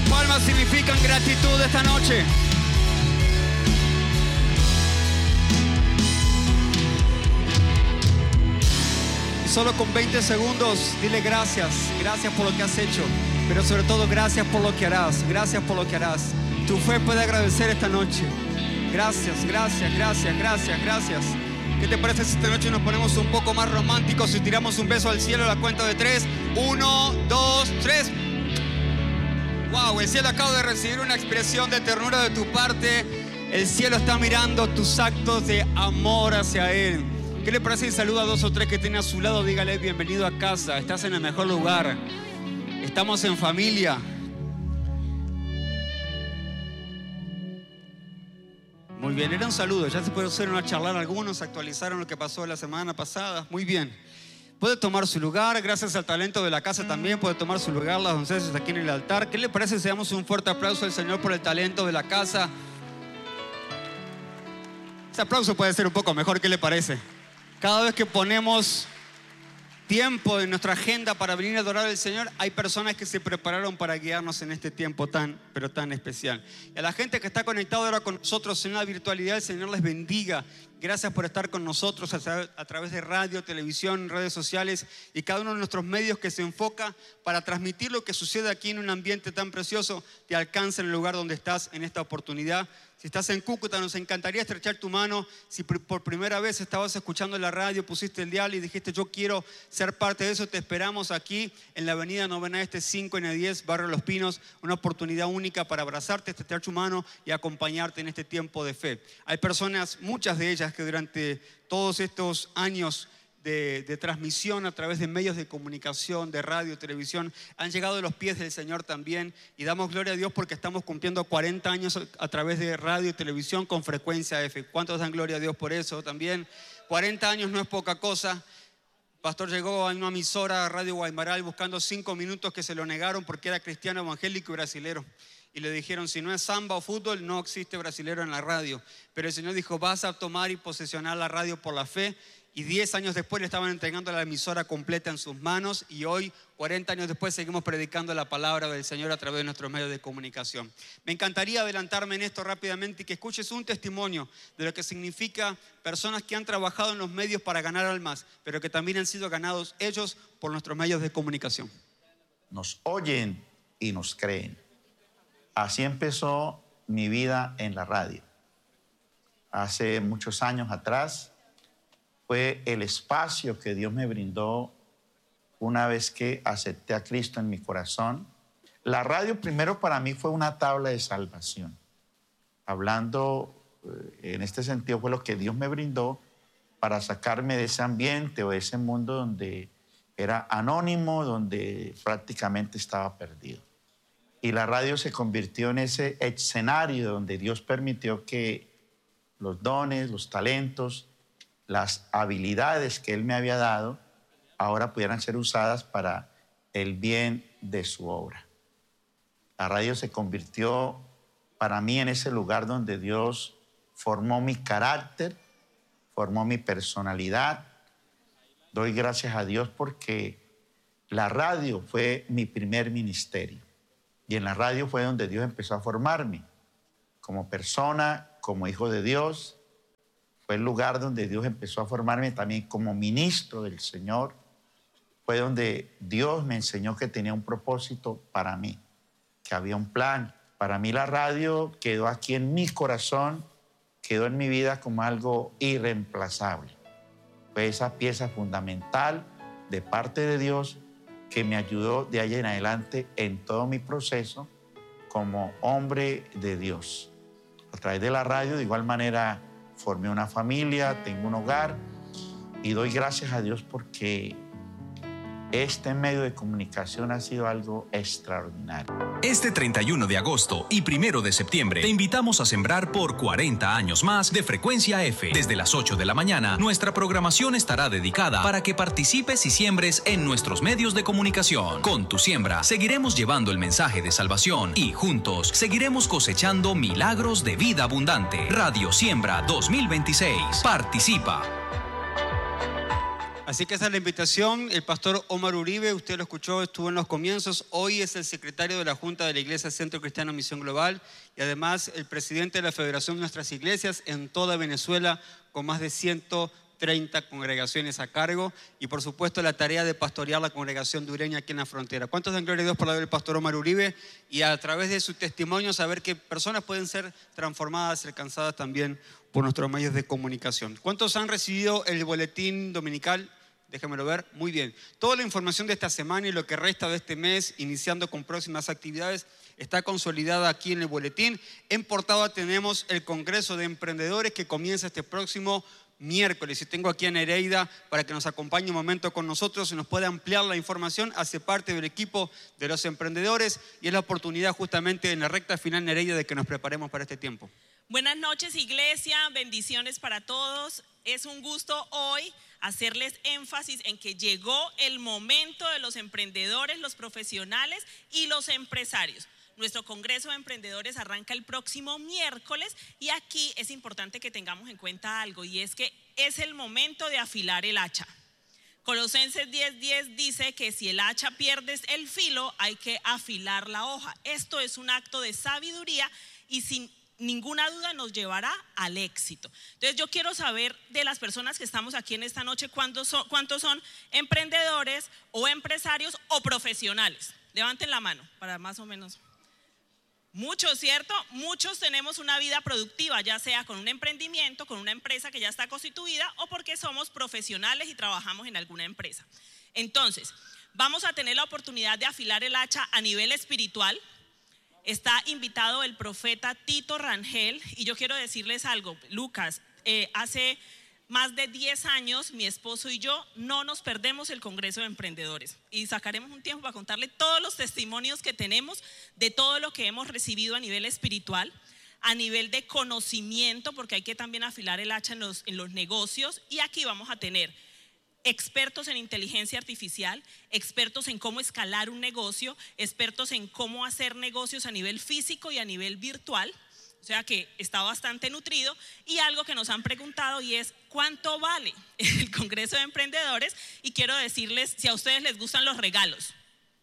Tus palmas significan gratitud esta noche. Y solo con 20 segundos, dile gracias. Gracias por lo que has hecho. Pero sobre todo, gracias por lo que harás. Gracias por lo que harás. Tu fe puede agradecer esta noche. Gracias, gracias, gracias, gracias, gracias. ¿Qué te parece si esta noche nos ponemos un poco más románticos y tiramos un beso al cielo a la cuenta de 3? 1, 2, 3. Wow, el cielo acaba de recibir una expresión de ternura de tu parte. El cielo está mirando tus actos de amor hacia Él. ¿Qué le parece si saluda a 2 o 3 que tiene a su lado? Dígale, bienvenido a casa, estás en el mejor lugar. Estamos en familia. Muy bien, era un saludo. Ya se pusieron a charlar algunos, actualizaron lo que pasó la semana pasada. Muy bien. Puede tomar su lugar, gracias al talento de la casa también puede tomar su lugar, las doncellas aquí en el altar. ¿Qué le parece si damos un fuerte aplauso al Señor por el talento de la casa? Ese aplauso puede ser un poco mejor, ¿qué le parece? Cada vez que ponemos tiempo en nuestra agenda para venir a adorar al Señor, hay personas que se prepararon para guiarnos en este tiempo pero tan especial. Y a la gente que está conectada ahora con nosotros en la virtualidad, el Señor les bendiga. Gracias por estar con nosotros a través de radio, televisión, redes sociales y cada uno de nuestros medios que se enfoca para transmitir lo que sucede aquí en un ambiente tan precioso, te alcanza en el lugar donde estás en esta oportunidad. Si estás en Cúcuta, nos encantaría estrechar tu mano. Si por primera vez estabas escuchando la radio, pusiste el dial y dijiste yo quiero ser parte de eso, te esperamos aquí en la avenida Novena Este 5N10, Barrio Los Pinos. Una oportunidad única para abrazarte, estrechar tu mano y acompañarte en este tiempo de fe. Hay personas, muchas de ellas, que durante todos estos años de transmisión a través de medios de comunicación, de radio, televisión, han llegado a los pies del Señor también, y damos gloria a Dios porque estamos cumpliendo 40 años a través de radio y televisión con frecuencia F. ¿Cuántos dan gloria a Dios por eso también? 40 años no es poca cosa. Pastor llegó a una emisora, Radio Guaymaral, buscando 5 minutos que se lo negaron porque era cristiano, evangélico y brasilero. Y le dijeron, si no es samba o fútbol, no existe brasilero en la radio. Pero el Señor dijo, vas a tomar y posesionar la radio por la fe. Y 10 años después le estaban entregando la emisora completa en sus manos. Y hoy, 40 años después, seguimos predicando la palabra del Señor a través de nuestros medios de comunicación. Me encantaría adelantarme en esto rápidamente y que escuches un testimonio de lo que significa personas que han trabajado en los medios para ganar almas, pero que también han sido ganados ellos por nuestros medios de comunicación. Nos oyen y nos creen. Así empezó mi vida en la radio. Hace muchos años atrás fue el espacio que Dios me brindó una vez que acepté a Cristo en mi corazón. La radio primero para mí fue una tabla de salvación. Hablando en este sentido fue lo que Dios me brindó para sacarme de ese ambiente o de ese mundo donde era anónimo, donde prácticamente estaba perdido. Y la radio se convirtió en ese escenario donde Dios permitió que los dones, los talentos, las habilidades que Él me había dado, ahora pudieran ser usadas para el bien de su obra. La radio se convirtió para mí en ese lugar donde Dios formó mi carácter, formó mi personalidad. Doy gracias a Dios porque la radio fue mi primer ministerio. Y en la radio fue donde Dios empezó a formarme como persona, como hijo de Dios. Fue el lugar donde Dios empezó a formarme también como ministro del Señor. Fue donde Dios me enseñó que tenía un propósito para mí, que había un plan. Para mí la radio quedó aquí en mi corazón, quedó en mi vida como algo irreemplazable. Fue esa pieza fundamental de parte de Dios que me ayudó de ahí en adelante en todo mi proceso como hombre de Dios. A través de la radio, de igual manera, formé una familia, tengo un hogar y doy gracias a Dios porque este medio de comunicación ha sido algo extraordinario. Este 31 de agosto y 1 de septiembre te invitamos a sembrar por 40 años más de Frecuencia F. Desde las 8 de la mañana, nuestra programación estará dedicada para que participes y siembres en nuestros medios de comunicación. Con tu siembra, seguiremos llevando el mensaje de salvación y juntos seguiremos cosechando milagros de vida abundante. Radio Siembra 2026. Participa. Así que esa es la invitación. El pastor Omar Uribe, usted lo escuchó, estuvo en los comienzos. Hoy es el secretario de la Junta de la Iglesia Centro Cristiano Misión Global y además el presidente de la Federación de Nuestras Iglesias en toda Venezuela, con más de 130 congregaciones a cargo, y por supuesto la tarea de pastorear la congregación de Ureña aquí en la frontera. ¿Cuántos dan gloria a Dios por la vida del pastor Omar Uribe? Y a través de su testimonio saber que personas pueden ser transformadas, alcanzadas también por nuestros medios de comunicación. ¿Cuántos han recibido el boletín dominical? Déjenmelo ver. Muy bien. Toda la información de esta semana y lo que resta de este mes, iniciando con próximas actividades, está consolidada aquí en el boletín. En portada tenemos el Congreso de Emprendedores que comienza este próximo miércoles. Y tengo aquí a Nereida para que nos acompañe un momento con nosotros y nos pueda ampliar la información. Hace parte del equipo de los emprendedores y es la oportunidad justamente en la recta final, Nereida, de que nos preparemos para este tiempo. Buenas noches, iglesia, bendiciones para todos. Es un gusto hoy hacerles énfasis en que llegó el momento de los emprendedores, los profesionales y los empresarios. Nuestro Congreso de Emprendedores arranca el próximo miércoles y aquí es importante que tengamos en cuenta algo, y es que es el momento de afilar el hacha. Colosenses 10:10 dice que si el hacha pierdes el filo, hay que afilar la hoja. Esto es un acto de sabiduría y sin ninguna duda nos llevará al éxito. Entonces yo quiero saber de las personas que estamos aquí en esta noche, cuántos son emprendedores o empresarios o profesionales. Levanten la mano para más o menos. Muchos, ¿cierto? Muchos tenemos una vida productiva, ya sea con un emprendimiento, con una empresa que ya está constituida o porque somos profesionales y trabajamos en alguna empresa. Entonces, vamos a tener la oportunidad de afilar el hacha a nivel espiritual. Está invitado el profeta Tito Rangel y yo quiero decirles algo, Lucas, hace más de 10 años mi esposo y yo no nos perdemos el Congreso de Emprendedores y sacaremos un tiempo para contarle todos los testimonios que tenemos de todo lo que hemos recibido a nivel espiritual, a nivel de conocimiento, porque hay que también afilar el hacha en los negocios, y aquí vamos a tener expertos en inteligencia artificial, expertos en cómo escalar un negocio, expertos en cómo hacer negocios a nivel físico y a nivel virtual. O sea que está bastante nutrido. Y algo que nos han preguntado y es ¿cuánto vale el Congreso de Emprendedores? Y quiero decirles si a ustedes les gustan los regalos.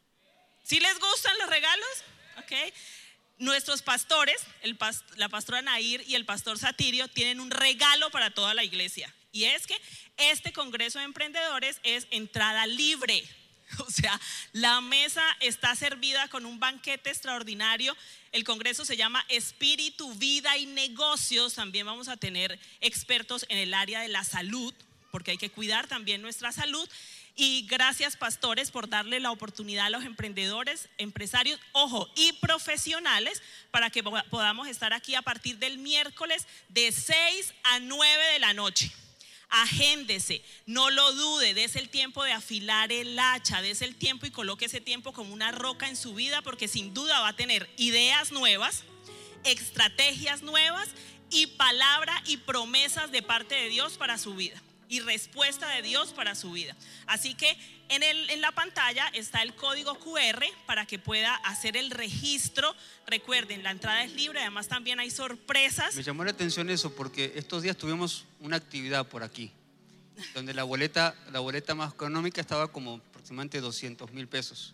¿Sí les gustan los regalos? Ok. Nuestros pastores, la pastora Nair y el pastor Satirio, tienen un regalo para toda la iglesia. Y es que este Congreso de Emprendedores es entrada libre. O sea, la mesa está servida con un banquete extraordinario. El congreso se llama Espíritu, Vida y Negocios. También vamos a tener expertos en el área de la salud, porque hay que cuidar también nuestra salud. Y gracias, pastores, por darle la oportunidad a los emprendedores, empresarios, ojo, y profesionales para que podamos estar aquí a partir del miércoles de 6 a 9 de la noche. Agéndese, no lo dude, dese el tiempo de afilar el hacha, dese el tiempo y coloque ese tiempo como una roca en su vida, porque sin duda va a tener ideas nuevas, estrategias nuevas y palabra y promesas de parte de Dios para su vida y respuesta de Dios para su vida. Así que en la pantalla está el código QR para que pueda hacer el registro. Recuerden, la entrada es libre, además también hay sorpresas. Me llamó la atención eso porque estos días tuvimos una actividad por aquí donde la boleta más económica estaba como aproximadamente 200,000 pesos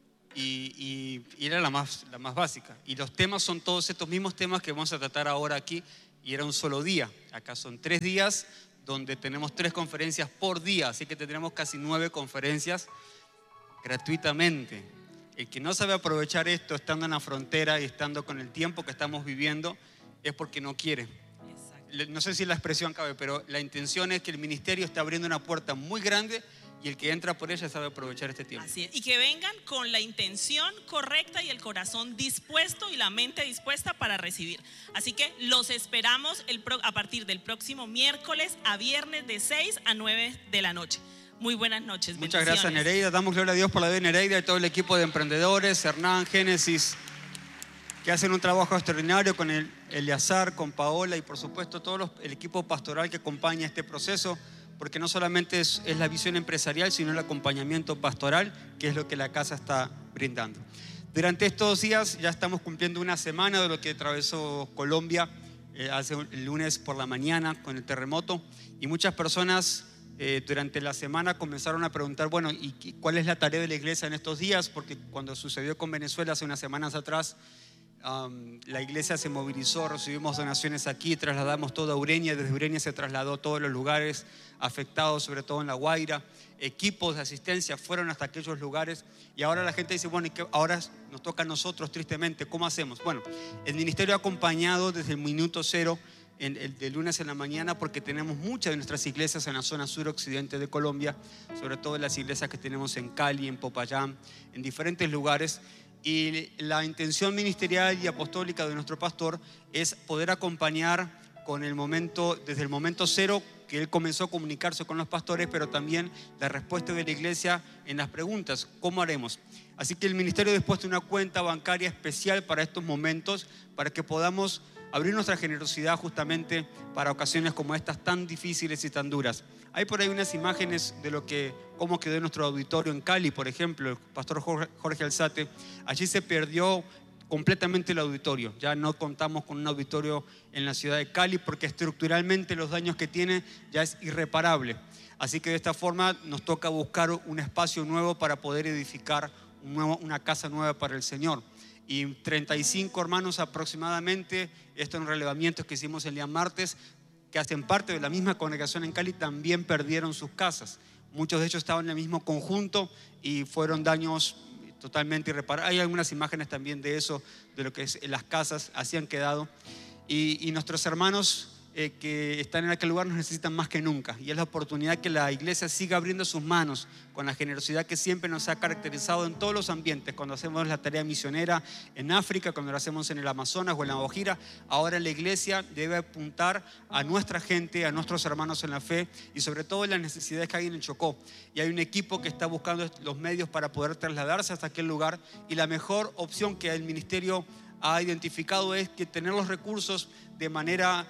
y era la más básica, y los temas son todos estos mismos temas que vamos a tratar ahora aquí, y era un solo día. Acá son 3 días donde tenemos 3 conferencias por día, así que tendremos casi 9 conferencias gratuitamente. El que no sabe aprovechar esto estando en la frontera y estando con el tiempo que estamos viviendo es porque no quiere. Exacto. No sé si la expresión cabe, pero la intención es que el ministerio está abriendo una puerta muy grande y el que entra por ella sabe aprovechar este tiempo. Así es, y que vengan con la intención correcta y el corazón dispuesto y la mente dispuesta para recibir. Así que los esperamos a partir del próximo miércoles a viernes de 6 a 9 de la noche. Muy buenas noches. Muchas gracias, Nereida. Damos gloria a Dios por la vida de Nereida y todo el equipo de emprendedores, Hernán, Génesis, que hacen un trabajo extraordinario con Eleazar, con Paola y por supuesto todo el equipo pastoral que acompaña este proceso, porque no solamente es la visión empresarial, sino el acompañamiento pastoral, que es lo que la casa está brindando. Durante estos días ya estamos cumpliendo una semana de lo que atravesó Colombia hace el lunes por la mañana con el terremoto, y muchas personas durante la semana comenzaron a preguntar, bueno, ¿y cuál es la tarea de la iglesia en estos días? Porque cuando sucedió con Venezuela hace unas semanas atrás, la iglesia se movilizó, recibimos donaciones aquí, trasladamos todo a Ureña, desde Ureña se trasladó a todos los lugares afectados, sobre todo en La Guaira, equipos de asistencia fueron hasta aquellos lugares, y ahora la gente dice, bueno, ¿y qué? Ahora nos toca a nosotros tristemente, ¿cómo hacemos? Bueno, el ministerio ha acompañado desde el minuto cero, de lunes en la mañana, porque tenemos muchas de nuestras iglesias en la zona suroccidente de Colombia, sobre todo las iglesias que tenemos en Cali, en Popayán, en diferentes lugares. Y la intención ministerial y apostólica de nuestro pastor es poder acompañar con el momento, desde el momento cero que él comenzó a comunicarse con los pastores, pero también la respuesta de la iglesia en las preguntas, ¿cómo haremos? Así que el ministerio ha dispuesto una cuenta bancaria especial para estos momentos, para que podamos abrir nuestra generosidad justamente para ocasiones como estas tan difíciles y tan duras. Hay por ahí unas imágenes de cómo quedó nuestro auditorio en Cali, por ejemplo, el pastor Jorge Alzate. Allí se perdió completamente el auditorio. Ya no contamos con un auditorio en la ciudad de Cali porque estructuralmente los daños que tiene ya es irreparable. Así que de esta forma nos toca buscar un espacio nuevo para poder edificar una casa nueva para el Señor. Y 35 hermanos aproximadamente, esto en relevamientos que hicimos el día martes, que hacen parte de la misma congregación en Cali, también perdieron sus casas. Muchos de ellos estaban en el mismo conjunto y fueron daños totalmente irreparables. Hay algunas imágenes también de eso, de lo que es las casas, así han quedado. Y nuestros hermanos que están en aquel lugar nos necesitan más que nunca, y es la oportunidad que la iglesia siga abriendo sus manos con la generosidad que siempre nos ha caracterizado en todos los ambientes, cuando hacemos la tarea misionera en África, cuando lo hacemos en el Amazonas o en la Guajira. Ahora la iglesia debe apuntar a nuestra gente, a nuestros hermanos en la fe, y sobre todo en las necesidades que hay en el Chocó, y hay un equipo que está buscando los medios para poder trasladarse hasta aquel lugar, y la mejor opción que el ministerio ha identificado es que tener los recursos de manera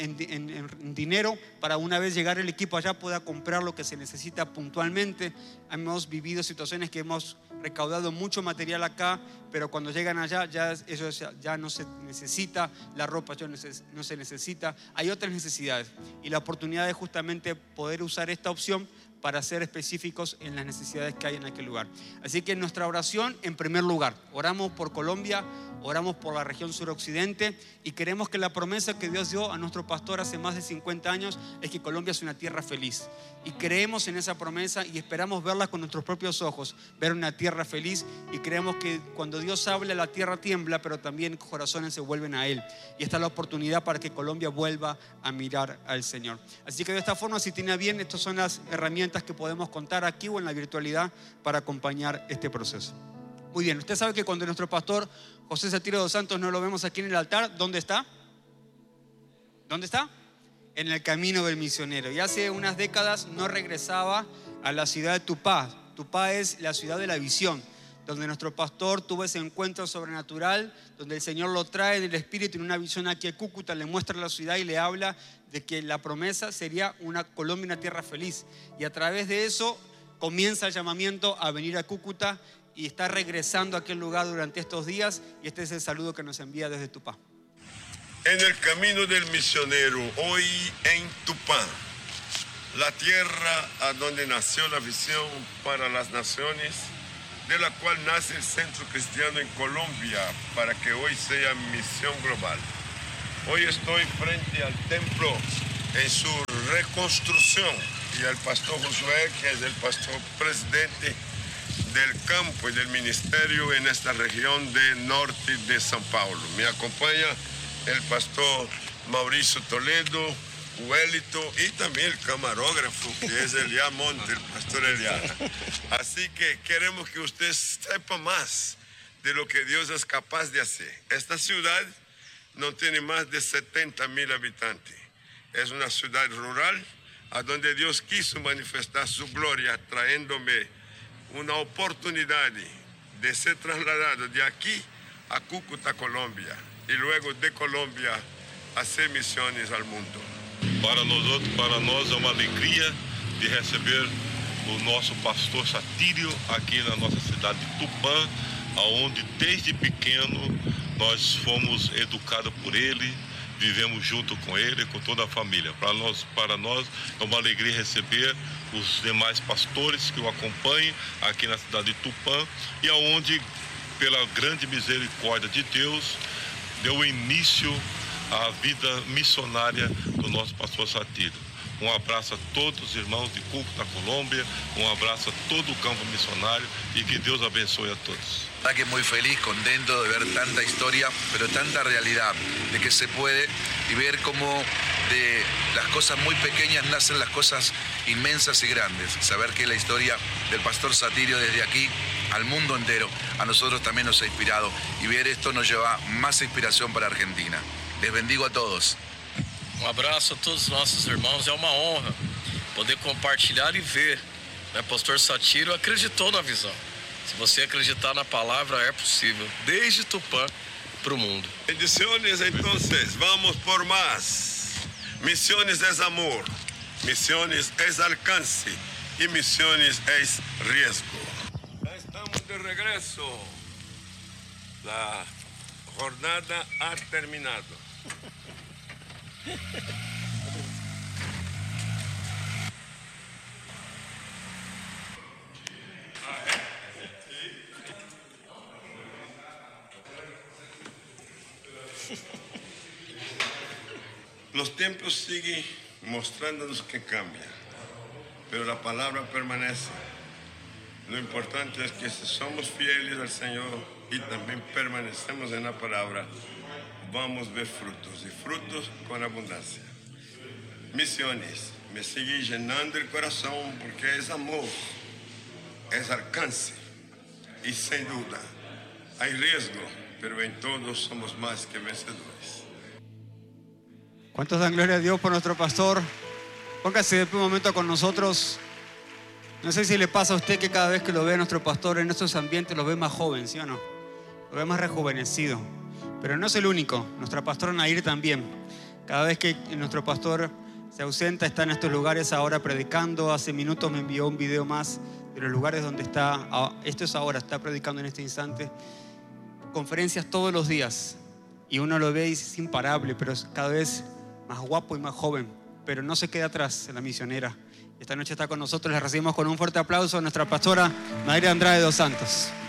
en dinero, para una vez llegar el equipo allá pueda comprar lo que se necesita puntualmente. Hemos vivido situaciones que hemos recaudado mucho material acá, pero cuando llegan allá ya no se necesita, la ropa ya no se necesita, hay otras necesidades, y la oportunidad es justamente poder usar esta opción para ser específicos en las necesidades que hay en aquel lugar. Así que nuestra oración, en primer lugar, oramos por Colombia, oramos por la región suroccidente, y queremos que la promesa que Dios dio a nuestro pastor hace más de 50 años es que Colombia es una tierra feliz, y creemos en esa promesa y esperamos verla con nuestros propios ojos, ver una tierra feliz, y creemos que cuando Dios habla la tierra tiembla, pero también corazones se vuelven a Él, y esta es la oportunidad para que Colombia vuelva a mirar al Señor. Así que de esta forma, si tiene bien, estas son las herramientas que podemos contar aquí o en la virtualidad para acompañar este proceso. Muy bien, usted sabe que cuando nuestro pastor José Satirio dos Santos no lo vemos aquí en el altar, ¿dónde está? ¿Dónde está? En el camino del misionero. Y hace unas décadas no regresaba a la ciudad de Tupá. Tupá es la ciudad de la visión, donde nuestro pastor tuvo ese encuentro sobrenatural, donde el Señor lo trae en el Espíritu en una visión aquí a Cúcuta, le muestra la ciudad y le habla de que la promesa sería una Colombia, una tierra feliz. Y a través de eso comienza el llamamiento a venir a Cúcuta, y está regresando a aquel lugar durante estos días, y este es el saludo que nos envía desde Tupá. En el camino del misionero, hoy en Tupá, la tierra a donde nació la visión para las naciones, de la cual nace el Centro Cristiano en Colombia, para que hoy sea misión global. Hoy estoy frente al templo en su reconstrucción, y al pastor Josué, que es el pastor presidente del campo y del ministerio en esta región del norte de São Paulo. Me acompaña el pastor Mauricio Toledo, Wellington, y también el camarógrafo, que es Eliá Monte, el pastor Eliá. Así que queremos que usted sepa más de lo que Dios es capaz de hacer. Esta ciudad no tiene más de 70,000 habitantes. Es una ciudad rural a donde Dios quiso manifestar su gloria, trayéndome una oportunidad de ser trasladado de aquí a Cúcuta, Colombia, y luego de Colombia hacer misiones al mundo. Para nós é uma alegria de receber o nosso pastor Satírio aqui na nossa cidade de Tupã, onde desde pequeno nós fomos educados por ele, vivemos junto com ele, com toda a família. Para nós é uma alegria receber os demais pastores que o acompanhem aqui na cidade de Tupã e aonde, pela grande misericórdia de Deus, deu início à vida missionária do nosso pastor Satírio. Um abraço a todos os irmãos de Cuco, na Colômbia, um abraço a todo o campo missionário y que Dios abençoe a todos. La verdad que muy feliz, contento de ver tanta historia, pero tanta realidad, de que se puede y ver cómo de las cosas muy pequeñas nacen las cosas inmensas y grandes. Saber que la historia del pastor Satírio desde aquí al mundo entero, a nosotros también nos ha inspirado y ver esto nos lleva más inspiración para Argentina. Les bendigo a todos. Um abraço a todos os nossos irmãos, é uma honra poder compartilhar e ver, né? Pastor Satírio acreditou na visão. Se você acreditar na palavra, é possível, desde Tupã para o mundo. Bendiciones, entonces, vamos por más. Misiones es amor, misiones es alcance y misiones es riesgo. Ya estamos de regreso. La jornada ha terminado. Los tiempos siguen mostrándonos que cambian, pero la palabra permanece. Lo importante es que si somos fieles al Señor y también permanecemos en la palabra, vamos a ver frutos y frutos con abundancia. Misiones, me sigue llenando el corazón porque es amor, es alcance y sin duda hay riesgo, pero en todos somos más que vencedores. ¿Cuántos dan gloria a Dios por nuestro pastor? Póngase de pie un momento con nosotros. No sé si le pasa a usted que cada vez que lo ve a nuestro pastor en estos ambientes lo ve más joven, ¿sí o no? Lo ve más rejuvenecido. Pero no es el único, nuestra pastora Nair también. Cada vez que nuestro pastor se ausenta, está en estos lugares ahora predicando. Hace minutos me envió un video más de los lugares donde está. Esto es ahora, está predicando en este instante. Conferencias todos los días. Y uno lo ve y es imparable, pero es cada vez más guapo y más joven. Pero no se queda atrás en la misionera. Esta noche está con nosotros. Les recibimos con un fuerte aplauso a nuestra pastora Nair Andrade dos Santos.